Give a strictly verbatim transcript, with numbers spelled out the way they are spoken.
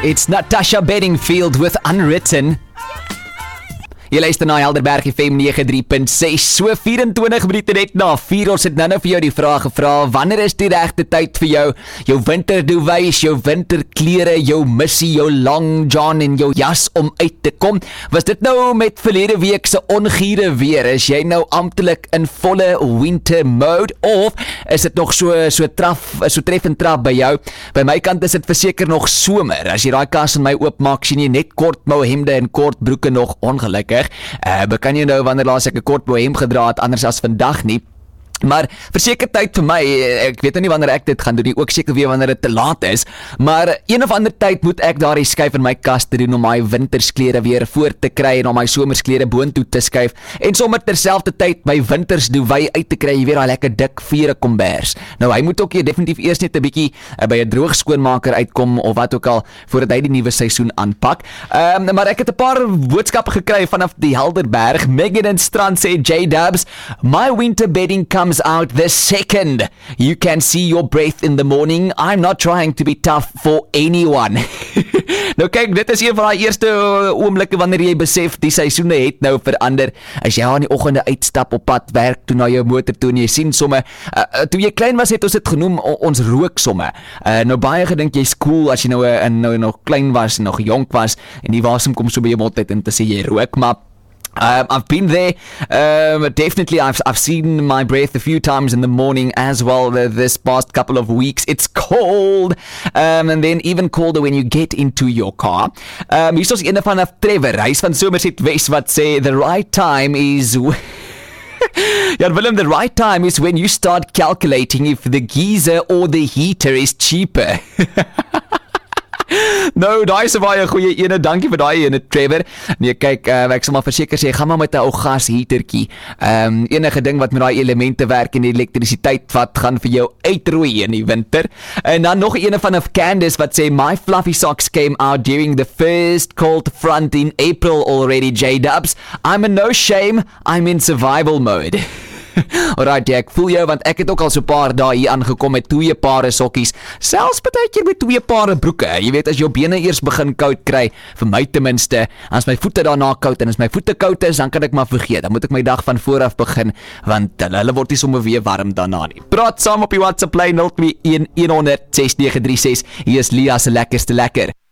It's Natasha Bedingfield with Unwritten. Jy luister na Helderberg F M nege drie punt ses, so vyf en twintig minute net na vier. Ons het nou nou vir jou die vraag gevra, wanneer is die regte tyd vir jou, jou winterduwys, jou winterklere, jou missie, jou long john en jou jas om uit te kom? Was dit nou met verlede week se ongure weer? Is jy nou amptelik in volle winter mode, of is dit nog so so traf, so treffend trap by jou? By my kant is dit verseker nog somer. As jy daai kas in my oopmaak, sien jy net kortmou hemde en kort broeke nog ongelukkig. Uh, kan jy nou wanneer laas ek 'n kortmou hemp gedra het, anders as vandag nie. Maar verseker tyd vir my, ek weet nou nie wanneer ek dit gaan doen nie, ook seker weer wanneer dit te laat is, maar een of ander tyd moet ek daardie skuif in my kas te doen om my wintersklere weer voor te kry en om my somersklere boontoe te skuif en sommer terselfdertyd my wintersduwy uit te kry, jy weet daai lekker dik vere kombers. Nou hy moet ook hier definitief eers net 'n bietjie uh, by 'n droog skoonmaker uitkom of wat ook al voordat hy die nuwe seisoen aanpak. Um, maar ek het 'n paar boodskappe gekry vanaf die Helderberg. Megan in Strand sê, J-Dubs, my winter bedding comes out the second you can see your breath in the morning. I'm not trying to be tough for anyone. Nou kyk, dit is een van die eerste oomblikke wanneer jy besef die seisoene het nou verander. As jy aan die oggende uitstap op pad werk toe na jou motor toe en jy sien somme, uh, uh, toe jy klein was het ons dit genoem, ons rook somme. Uh, nou baie gedink jy's cool as jy nou, uh, nou nog klein was en nog jonk was en die wasem kom so by jou mond uit en te sê jy rook, maar Um, I've been there, um, definitely I've, I've seen my breath a few times in the morning as well uh, this past couple of weeks. It's cold, um, and then even colder when you get into your car. Um, hier is ons ene vanaf Trevor, hy is van Somerset West, wat sê, the right time is... Ja, Willem, the right time is when you start calculating if the geyser or the heater is cheaper. Nou, daai is 'n baie goeie ene, dankie vir daai ene, Trevor. Nee, kyk, uh, ek sal maar verseker sê, gaan maar met 'n ou gasheatertjie. Um, enige ding wat met daai elemente werk en die elektrisiteit wat gaan vir jou uitroei in die winter. En dan nog ene van of Candice wat sê, my fluffy socks came out during the first cold front in April already, J-Dubs. I'm in no shame, I'm in survival mode. Alright, ja, ek voel jou, want ek het ook al so paar dae hier aangekom met twee pare sokkies, selfs partykeer met twee pare broeke. Jy weet, as jou bene eers begin koud kry, vir my ten minste, as my voete daarna koud, en as my voete koud is, dan kan ek maar vergeet, dan moet ek my dag van vooraf begin, want hulle word nie sommer weer warm daarna nie. Praat saam op die WhatsApp lyn nul twee een een honderd ses nege drie ses, hier is Lia se lekkerste lekker.